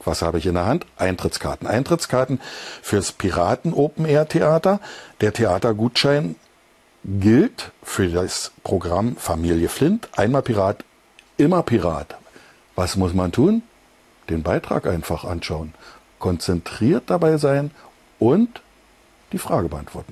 Was habe ich in der Hand? Eintrittskarten. Eintrittskarten fürs Piraten-Open-Air-Theater. Der Theatergutschein gilt für das Programm Familie Flint. Einmal Pirat, immer Pirat. Was muss man tun? Den Beitrag einfach anschauen. Konzentriert dabei sein und die Frage beantworten.